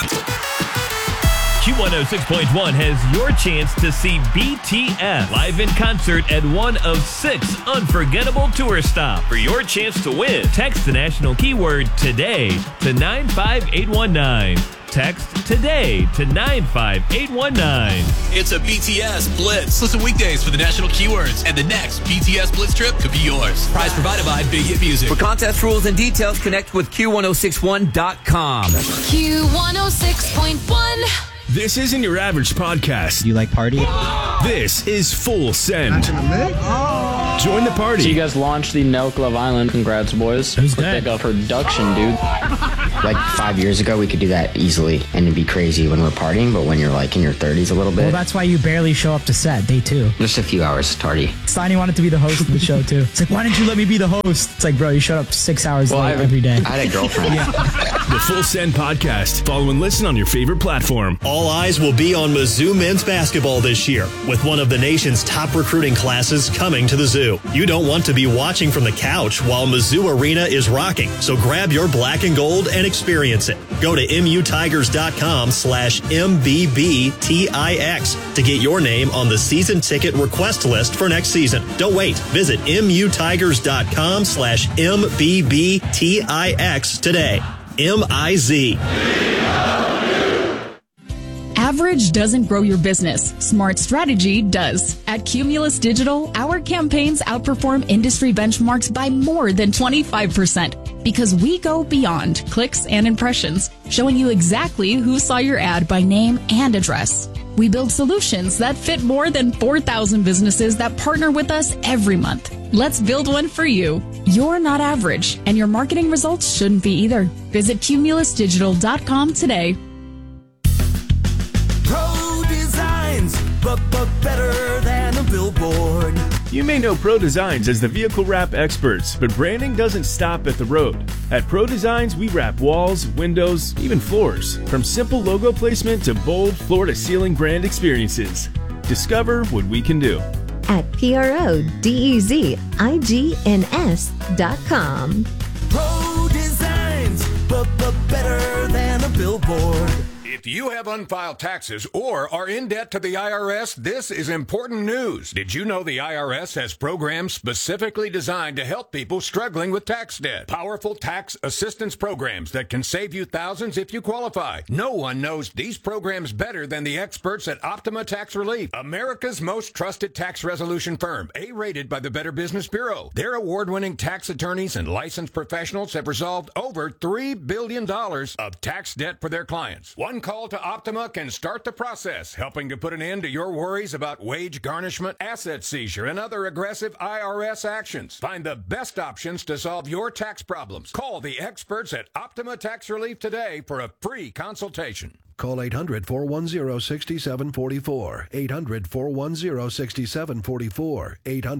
Q106.1 has your chance to see BTS live in concert at one of 6 unforgettable tour stops. For your chance to win, text the national keyword TODAY to 95819. Text TODAY to 95819. It's a BTS Blitz. Listen weekdays for the national keywords, and the next BTS Blitz trip could be yours. Prize provided by Big Hit Music. For contest rules and details, connect with Q1061.com. Q106.1. This isn't your average podcast. You like party? This is Full Send. Join the party. So you guys launched the Nelk Love Island. Congrats, boys. Who's good? Like a production, dude. Like 5 years ago, we could do that easily, and it'd be crazy when we're partying, but when you're like in your 30s a little bit. Well, that's why you barely show up to set, day 2. Just a few hours tardy. Steiny wanted to be the host of the show, too. It's like, why didn't you let me be the host? It's like, bro, you showed up 6 hours late every day. I had a girlfriend. The Full Send podcast. Follow and listen on your favorite platform. All eyes will be on Mizzou men's basketball this year, with one of the nation's top recruiting classes coming to the Zoo. You don't want to be watching from the couch while Mizzou Arena is rocking, so grab your black and gold and experience it. Go to MUTigers.com/MBBTIX to get your name on the season ticket request list for next season. Don't wait. Visit MUTigers.com/MBBTIX today. MIZ. Average doesn't grow your business. Smart strategy does. At Cumulus Digital, our campaigns outperform industry benchmarks by more than 25% because we go beyond clicks and impressions, showing you exactly who saw your ad by name and address. We build solutions that fit more than 4,000 businesses that partner with us every month. Let's build one for you. You're not average, and your marketing results shouldn't be either. Visit cumulusdigital.com today. Pro Designs, but better than a billboard. You may know Pro Designs as the vehicle wrap experts, but branding doesn't stop at the road. At Pro Designs, we wrap walls, windows, even floors. From simple logo placement to bold floor-to-ceiling brand experiences. Discover what we can do at PRODEZIGNS.com. Pro Designs, but better than a billboard. If you have unfiled taxes or are in debt to the IRS, this is important news. Did you know the IRS has programs specifically designed to help people struggling with tax debt? Powerful tax assistance programs that can save you thousands if you qualify. No one knows these programs better than the experts at Optima Tax Relief, America's most trusted tax resolution firm, A-rated by the Better Business Bureau. Their award-winning tax attorneys and licensed professionals have resolved over $3 billion of tax debt for their clients. One call to Optima can start the process, helping to put an end to your worries about wage garnishment, asset seizure, and other aggressive IRS actions. Find the best options to solve your tax problems. Call the experts at Optima Tax Relief today for a free consultation. Call 800-410-6744. 800-410-6744.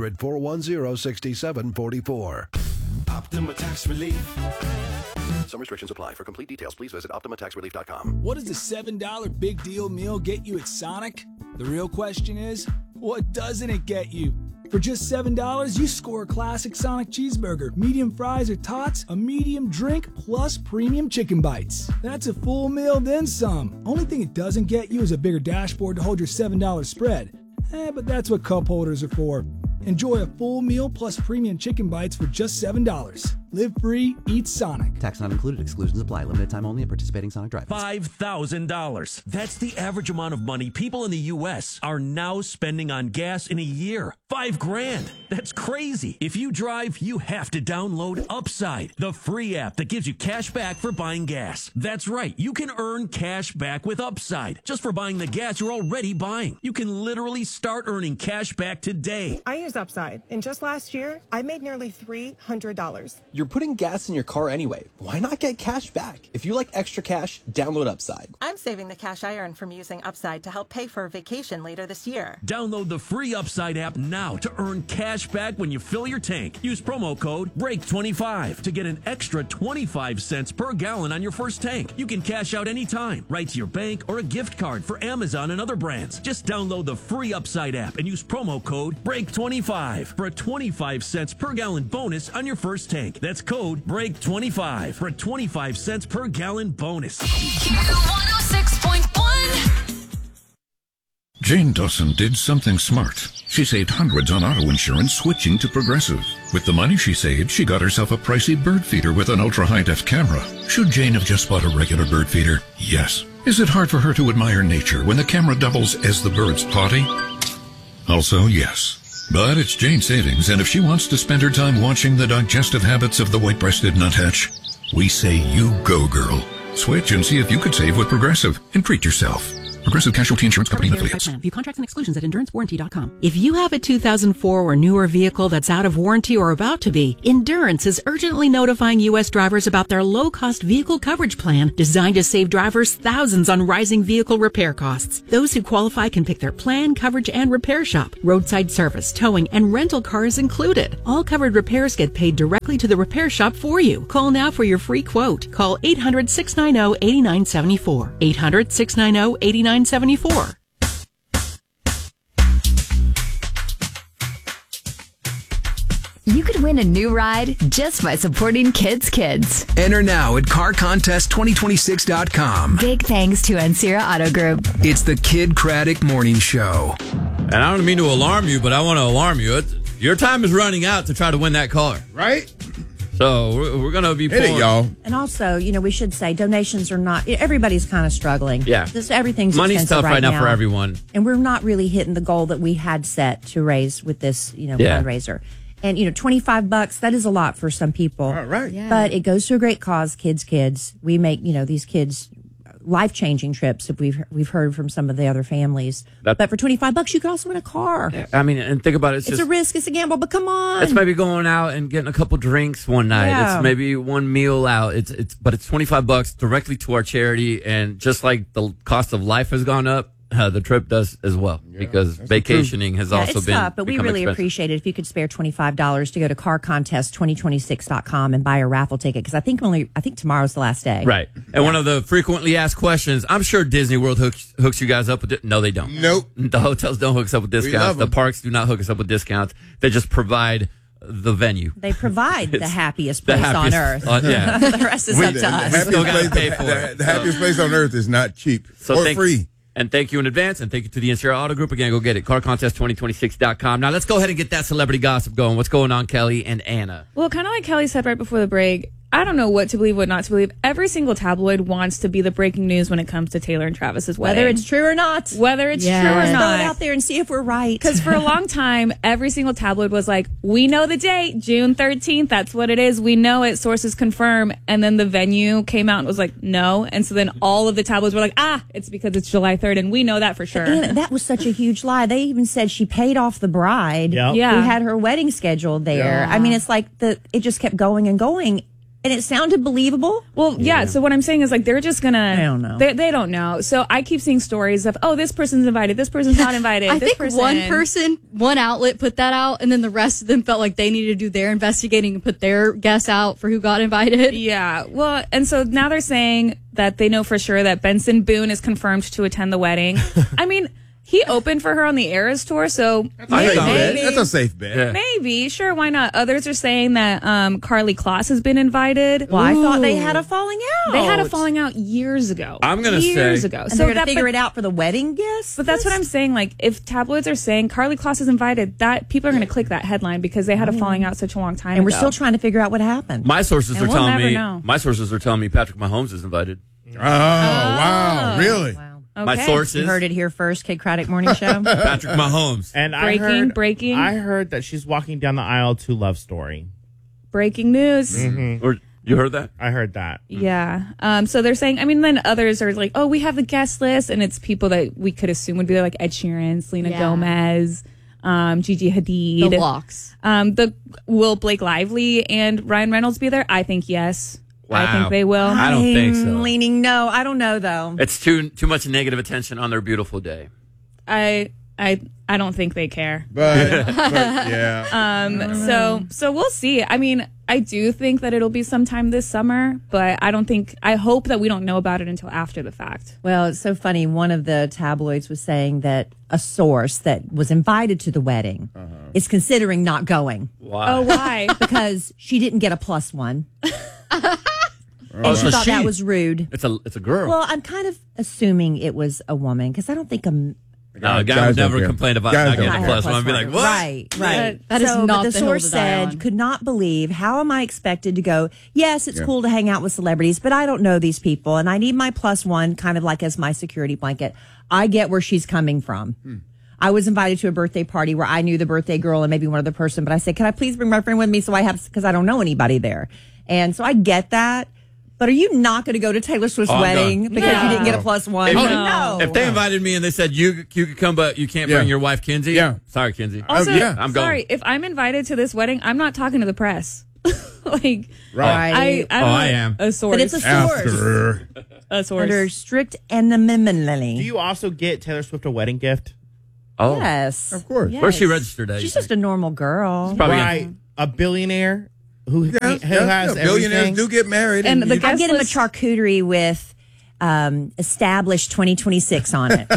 800-410-6744. Optima Tax Relief. Some restrictions apply. For complete details, please visit OptimaTaxRelief.com. What does the $7 Big Deal Meal get you at Sonic? The real question is, what doesn't it get you? For just $7, you score a classic Sonic cheeseburger, medium fries or tots, a medium drink, plus premium chicken bites. That's a full meal, then some. Only thing it doesn't get you is a bigger dashboard to hold your $7 spread. But that's what cup holders are for. Enjoy a full meal plus premium chicken bites for just $7. Live free, eat Sonic. Tax not included. Exclusions apply. Limited time only at participating Sonic drive-ins. $5,000. That's the average amount of money people in the U.S. are now spending on gas in a year. $5,000. That's crazy. If you drive, you have to download Upside, the free app that gives you cash back for buying gas. That's right. You can earn cash back with Upside just for buying the gas you're already buying. You can literally start earning cash back today. I use Upside, and just last year, I made nearly $300. You're putting gas in your car anyway. Why not get cash back? If you like extra cash, download Upside. I'm saving the cash I earn from using Upside to help pay for a vacation later this year. Download the free Upside app now to earn cash back when you fill your tank. Use promo code BREAK25 to get an extra 25 cents per gallon on your first tank. You can cash out anytime, right to your bank or a gift card for Amazon and other brands. Just download the free Upside app and use promo code BREAK25 for a 25 cents per gallon bonus on your first tank. That's code BREAK25 for a 25 cents per gallon bonus. Q106.1. Jane Dawson did something smart. She saved hundreds on auto insurance switching to Progressive. With the money she saved, she got herself a pricey bird feeder with an ultra-high-def camera. Should Jane have just bought a regular bird feeder? Yes. Is it hard for her to admire nature when the camera doubles as the bird's potty? Also, yes. But it's Jane's savings, and if she wants to spend her time watching the digestive habits of the white-breasted nuthatch, we say you go, girl. Switch and see if you could save with Progressive and treat yourself. Progressive Casualty Insurance Company and affiliates. View contracts and exclusions at EnduranceWarranty.com. If you have a 2004 or newer vehicle that's out of warranty or about to be, Endurance is urgently notifying U.S. drivers about their low-cost vehicle coverage plan designed to save drivers thousands on rising vehicle repair costs. Those who qualify can pick their plan, coverage, and repair shop. Roadside service, towing, and rental car is included. All covered repairs get paid directly to the repair shop for you. Call now for your free quote. Call 800-690-8974. 800-690-8974. You could win a new ride just by supporting Kids Kids. Enter now at CarContest2026.com. Big thanks to Ancira Auto Group. It's the Kid Craddock Morning Show. And I don't mean to alarm you, but I want to alarm you. Your time is running out to try to win that car. Right? So we're going to be pulling. Hit it, y'all. And also, we should say donations are not, everybody's kind of struggling. Yeah. Everything's money's expensive tough right now for everyone. And we're not really hitting the goal that we had set to raise with this, fundraiser. And, $25, that is a lot for some people. All right. Yeah. But it goes to a great cause, Kids. We make, these kids life-changing trips that we've heard from some of the other families. But for $25, you could also win a car. I mean, and think about it. It's a risk. It's a gamble, but come on. It's maybe going out and getting a couple drinks one night. Yeah. It's maybe one meal out. But it's $25 directly to our charity. And just like the cost of life has gone up, the trip does as well, because vacationing has also been tough, but we really expensive. appreciate it if you could spare $25 to go to CarContest2026.com and buy a raffle ticket, because I think tomorrow's the last day. Right. And one of the frequently asked questions, I'm sure Disney World hooks you guys up with it. No, they don't. Nope. The hotels don't hook us up with discounts. The parks do not hook us up with discounts. They just provide the venue. They provide the happiest place on earth. Yeah. The rest is up to us. The happiest place on earth is not cheap or free. And thank you in advance, and thank you to the Ancira Auto Group. Again, go get it, CarContest2026.com. Now, let's go ahead and get that celebrity gossip going. What's going on, Kelly and Anna? Well, kind of like Kelly said right before the break, I don't know what to believe, what not to believe. Every single tabloid wants to be the breaking news when it comes to Taylor and Travis's wedding. Whether it's true or not. Whether it's true or Throw not. it out there and see if we're right. Because for a long time, every single tabloid was like, we know the date, June 13th. That's what it is. We know it. Sources confirm. And then the venue came out and was like, no. And so then all of the tabloids were like, it's because it's July 3rd. And we know that for sure. And that was such a huge lie. They even said she paid off the bride Yep. who Yeah. had her wedding scheduled there. Yeah. I mean, it's like it just kept going and going. And it sounded believable. Well, yeah. So what I'm saying is, like, they're just gonna. I don't know. They don't know. So I keep seeing stories of, this person's invited, this person's not invited. I this think one outlet put that out, and then the rest of them felt like they needed to do their investigating and put their guess out for who got invited. Yeah. Well, and so now they're saying that they know for sure that Benson Boone is confirmed to attend the wedding. I mean, he opened for her on the Eras tour, so maybe. That's a safe bet. Yeah. Maybe, sure, why not? Others are saying that Carly Kloss has been invited. Well, I thought they had a falling out. They had a falling out years ago. I'm going to say. Years ago. And so they're going to figure it out for the wedding guests? But that's what I'm saying. Like, if tabloids are saying Carly Kloss is invited, that people are going to click that headline because they had a falling out such a long time ago. And we're still trying to figure out what happened. My sources are we'll telling never me. know. My sources are telling me Patrick Mahomes is invited. Oh, wow. Really? Wow. My sources. You heard it here first, Kid Craddock Morning Show. Patrick Mahomes. And breaking. I heard that she's walking down the aisle to Love Story. Breaking news. Mm-hmm. Or you heard that? I heard that. Yeah. So they're saying, then others are like, we have the guest list, and it's people that we could assume would be there, like Ed Sheeran, Selena Gomez, Gigi Hadid. The Locks. Will Blake Lively and Ryan Reynolds be there? I think yes. Wow. I think they will. I don't think so. I'm leaning no. I don't know, though. It's too much negative attention on their beautiful day. I don't think they care. But yeah. So we'll see. I mean, I do think that it'll be sometime this summer, but I hope that we don't know about it until after the fact. Well, it's so funny. One of the tabloids was saying that a source that was invited to the wedding is considering not going. Why? Oh, why? Because she didn't get a +1. Oh, she thought that was rude. It's a girl. Well, I'm kind of assuming it was a woman because I don't think no, a guy would never complain about not getting a +1. I'd be like, what? Right. That is not the the hill source to die on. said, could not believe, how am I expected to go, yes, it's cool to hang out with celebrities, but I don't know these people, and I need my +1 kind of like as my security blanket. I get where she's coming from. I was invited to a birthday party where I knew the birthday girl and maybe one other person, but I said, can I please bring my friend with me because I don't know anybody there. And so I get that. But are you not going to go to Taylor Swift's wedding because you didn't get a +1? No. If they invited me and they said you could come, but you can't bring your wife Kinsey. Yeah. Sorry, Kinsey. Also, I'm going. Sorry, if I'm invited to this wedding, I'm not talking to the press. Right. I am. A source. But it's a source. A source. Under strict anonymity. Do you also get Taylor Swift a wedding gift? Oh. Yes. Of course. Yes. Where's she registered at? She's just a normal girl. Right. A billionaire who has billionaires everything. do get married. And I get him a charcuterie with established 2026 on it.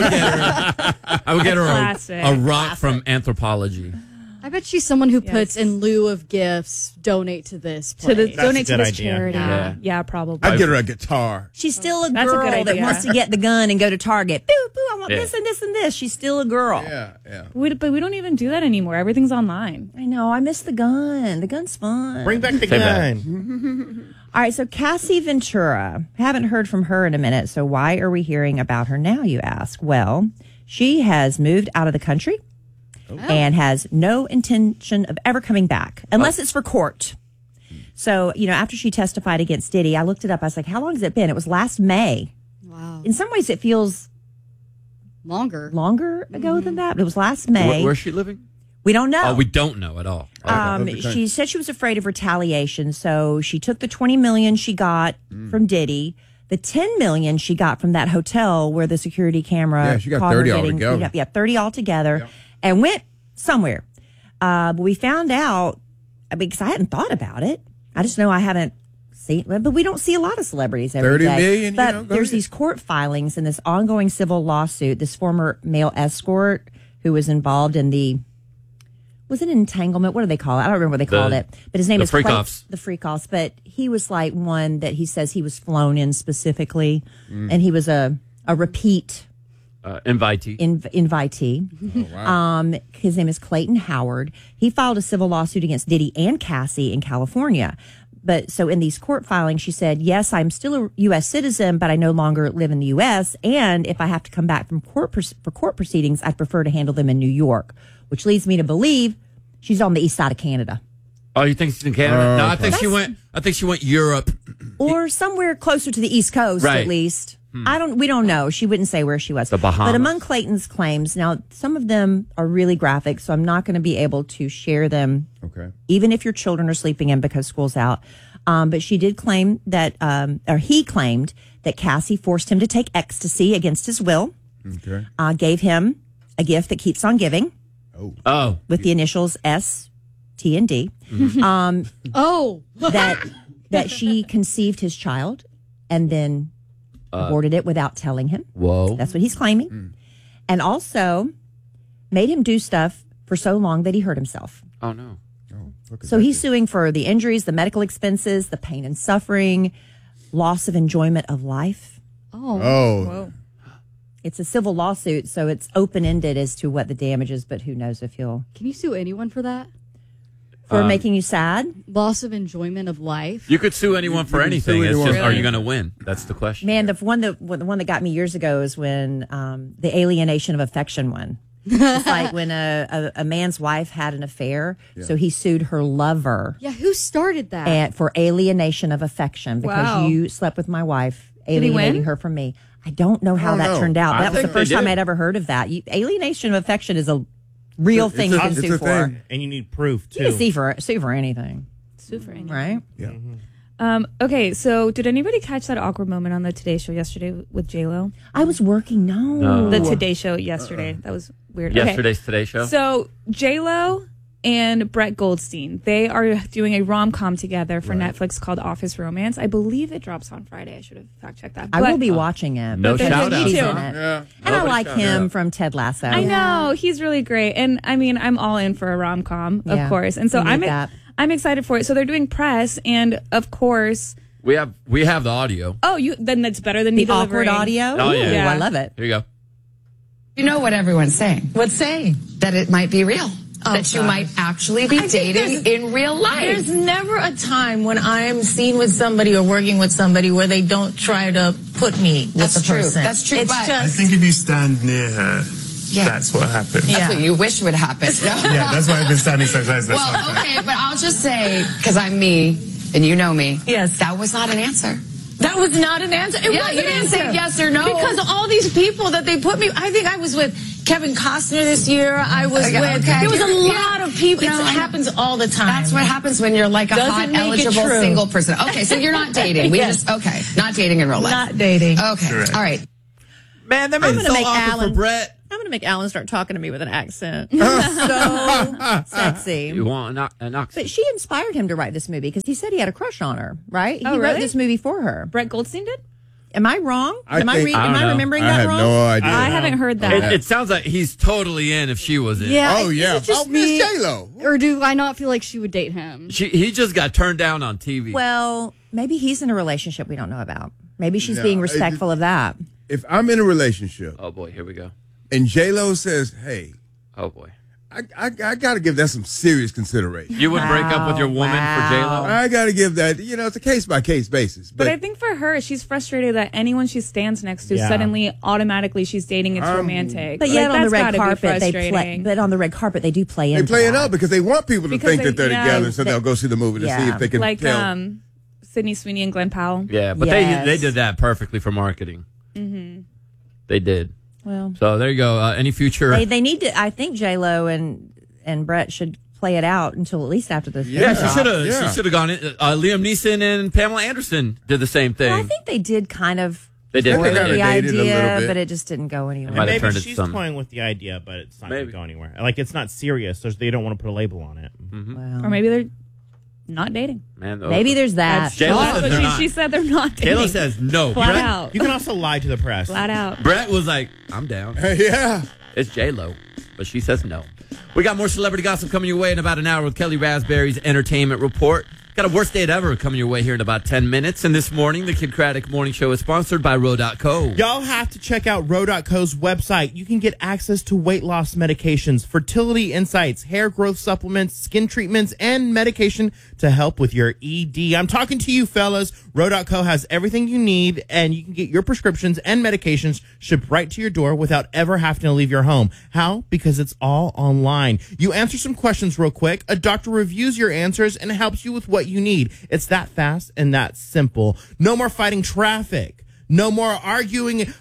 I would get her a rock from Anthropology. I bet she's someone who puts in lieu of gifts, donate to this place. Donate to this idea. charity. Yeah, probably. I'd get her a guitar. She's still a That's a girl good that idea. wants to get the gun and go to Target. Boo, boo, I want this and this and this. She's still a girl. Yeah. But we don't even do that anymore. Everything's online. I know. I miss the gun. The gun's fun. Bring back the gun. All right, so Cassie Ventura. Haven't heard from her in a minute, so why are we hearing about her now, you ask? Well, she has moved out of the country and has no intention of ever coming back, unless it's for court. So, after she testified against Diddy, I looked it up. I was like, how long has it been? It was last May. Wow. In some ways, it feels longer ago than that, but it was last May. Where's she living? We don't know. Oh, we don't know at all. She said she was afraid of retaliation, so she took the $20 million she got from Diddy, the $10 million she got from that hotel where the security camera. Yeah, she got 30 altogether. Yeah, 30 altogether, and went somewhere. But we found out because I hadn't thought about it. I just know I haven't seen, but we don't see a lot of celebrities every 30 day. million, But there's these court filings and this ongoing civil lawsuit. This former male escort who was involved in was it an entanglement? What do they call it? I don't remember what they called it. But his name is Freak-offs. The Freak-offs. But he was like one that he says he was flown in specifically, and he was a repeat invitee. Invitee. Oh, wow. His name is Clayton Howard. He filed a civil lawsuit against Diddy and Cassie in California. But so in these court filings, she said, yes, I'm still a U.S. citizen, but I no longer live in the U.S. And if I have to come back from for court proceedings, I'd prefer to handle them in New York, which leads me to believe she's on the east side of Canada. Oh, you think she's in Canada? No, I think she went Europe. Or somewhere closer to the East Coast, Right. at least. We don't know. She wouldn't say where she was. The Bahamas. But among Clayton's claims, now some of them are really graphic, so I'm not going to be able to share them. Okay. Even if your children are sleeping in because school's out. But she did claim that, or he claimed that Cassie forced him to take ecstasy against his will. Okay. Gave him a gift that keeps on giving. Oh. With the initials S, T, and D. That she conceived his child and then aborted it without telling him. Whoa. That's what he's claiming. And also made him do stuff for so long that he hurt himself. Oh, no. So he's suing for the injuries, the medical expenses, the pain and suffering, loss of enjoyment of life. Whoa. It's a civil lawsuit, so it's open-ended as to what the damage is, but who knows if he'll... Can you sue anyone for that? For making you sad? Loss of enjoyment of life? You could sue anyone for anything. It's just, are you going to win? That's the question. Man, the one that got me years ago is when the alienation of affection one. It's like when a man's wife had an affair, so he sued her lover. Yeah, who started that? For alienation of affection because you slept with my wife, alienating her from me. I don't know how that turned out. That was the first time I'd ever heard of that. Alienation of affection is a real thing you can sue for. And you need proof, too. You can sue for anything. Sue for anything. Right? Yeah. Okay, so did anybody catch that awkward moment on the Today Show yesterday with J-Lo? I was working. No. The Today Show yesterday. That was weird. Yesterday's Today Show? So J-Lo and Brett Goldstein. They are doing a rom-com together for Netflix called Office Romance. I believe it drops on Friday. I should have fact-checked that. I will be watching it. No shout out. And I like him from Ted Lasso. I know. He's really great. And I mean, I'm all in for a rom-com, of course. And so I'm excited for it. So they're doing press, and of course... We have the audio. Oh, then that's better than the awkward audio? Oh, yeah. Ooh, I love it. Here you go. You know what everyone's saying. What's saying? That it might be real. Oh, that you might actually be dating in real life. There's never a time when I'm seen with somebody or working with somebody where they don't try to put me with the person. That's true. It's but just, I think if you stand near her, that's what happens. That's what you wish would happen. Yeah, that's why I've been standing so close. Well, okay, but I'll just say, because I'm me, and you know me. Yes. That was not an answer. That was not an answer. It was you didn't say yes or no. Because all these people that they put me, I think I was with Kevin Costner this year. I was with, there was a lot of people. It happens all the time. That's what happens when you're like a hot, eligible, single person. Okay, so you're not dating. Not dating in real life. Not dating. Okay, correct. All right. Man, that made it so awkward for Brett. I'm going to make Alan start talking to me with an accent. So sexy. You want an accent? But she inspired him to write this movie because he said he had a crush on her, right? Oh, he wrote really? this movie for her. Brett Goldstein did? Am I wrong? Am I know. remembering I that have wrong? no idea. I haven't heard that. It sounds like he's totally in if she was in. Yeah. Oh, yeah. Is it just Miss me, J-Lo. or do I not feel like she would date him? He just got turned down on TV. Well, maybe he's in a relationship we don't know about. Maybe she's being respectful of that. If I'm in a relationship. Oh, boy. Here we go. And J-Lo says, hey. Oh, boy. I got to give that some serious consideration. You would break up with your woman for J-Lo? I got to give that, it's a case-by-case basis. But I think for her, she's frustrated that anyone she stands next to suddenly, automatically, she's dating. It's romantic. But yet on the red carpet, they do play into They play it that. up because they want people to think that they're together, so they- they'll go see the movie to see if they can tell. Sydney Sweeney and Glenn Powell. Yeah, but they did that perfectly for marketing. Mm-hmm. They did. Well, so there you go. Any future? They need to. I think J-Lo and Brett should play it out until at least after the. Yeah, she should have. She should have gone in. Liam Neeson and Pamela Anderson did the same thing. Well, I think they did kind of. They did. The idea, but it just didn't go anywhere. Maybe she's toying with the idea, but it's not going to go anywhere. Like, it's not serious, so they don't want to put a label on it. Or maybe they're not dating. Maybe there's that. That's what she said they're not dating. J-Lo says no. Flat out. You can also lie to the press. Flat out. Brett was like, I'm down. Yeah. It's J-Lo, but she says no. We got more celebrity gossip coming your way in about an hour with Kelly Raspberry's Entertainment Report. Got a worst date ever coming your way here in about 10 minutes. And this morning, the Kid Craddock Morning Show is sponsored by Ro.co. Y'all have to check out Ro.co's website. You can get access to weight loss medications, fertility insights, hair growth supplements, skin treatments, and medication to help with your ED. I'm talking to you, fellas. Ro.co has everything you need, and you can get your prescriptions and medications shipped right to your door without ever having to leave your home. How? Because it's all online. You answer some questions real quick. A doctor reviews your answers and helps you with what you need. It's that fast and that simple. No more fighting traffic. No more arguing in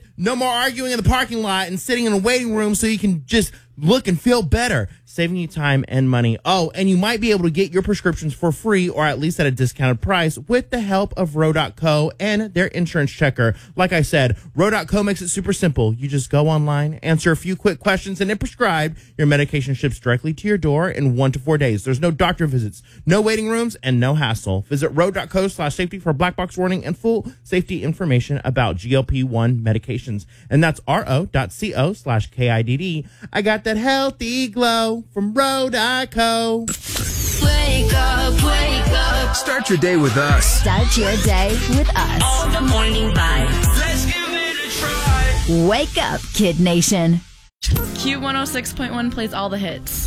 the parking lot and sitting in a waiting room so you can just look and feel better, saving you time and money. Oh, and you might be able to get your prescriptions for free or at least at a discounted price with the help of Ro.co and their insurance checker. Like I said, Ro.co makes it super simple. You just go online, answer a few quick questions, and then prescribe. Your medication ships directly to your door in 1 to 4 days. There's no doctor visits, no waiting rooms, and no hassle. Visit Ro.co/safety for a black box warning and full safety information about GLP-1 medications. And that's ro.co/KIDD. I got that healthy glow from Ro.co. Wake up. Start your day with us. Start your day with us. All the morning vibes. Let's give it a try. Wake up, Kid Nation. Q106.1 plays all the hits.